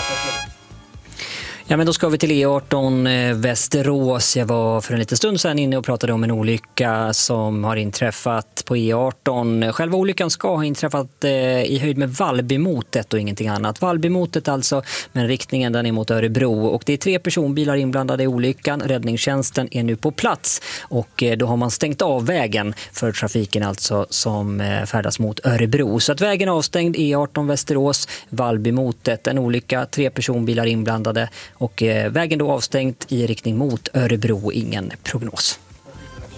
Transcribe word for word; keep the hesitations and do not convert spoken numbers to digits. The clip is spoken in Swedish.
Ja, men då ska vi till E arton eh, Västerås. Jag var för en liten stund sedan inne och pratade om en olycka som har inträffat på E arton. Själva olyckan ska ha inträffat eh, i höjd med Vallbymotet och ingenting annat. Vallbymotet alltså, men riktningen den är mot Örebro. Och det är tre personbilar inblandade i olyckan. Räddningstjänsten är nu på plats och eh, då har man stängt av vägen för trafiken alltså som eh, färdas mot Örebro. Så att vägen är avstängd, E arton Västerås, Vallbymotet. En olycka, tre personbilar inblandade. Och vägen då avstängt i riktning mot Örebro, ingen prognos.